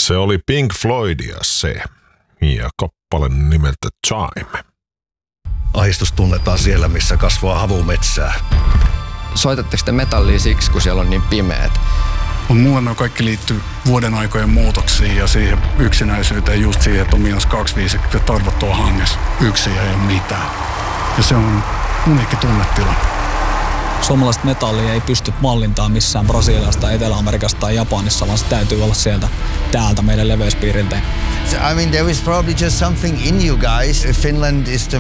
Se oli Pink Floydia se, ja kappale nimeltä Chime. Ahdistus tunnetaan siellä, missä kasvaa havumetsää. Soitatteko te metallia siksi, kun siellä on niin pimeät? Mulle ne kaikki liittyy vuoden aikojen muutoksiin ja siihen yksinäisyyteen, just siihen, että on -25 ja tarvottua hangessa. Yksin ei ole mitään. Ja se on uniikki tunnetila. Suomalaista metallia ei pysty mallintamaan missään Brasiliasta, Etelä-Amerikasta tai Japanissa, vaan se täytyy olla täältä meidän leveyspiiriltä. I mean, there is probably just something in you guys. Finland is the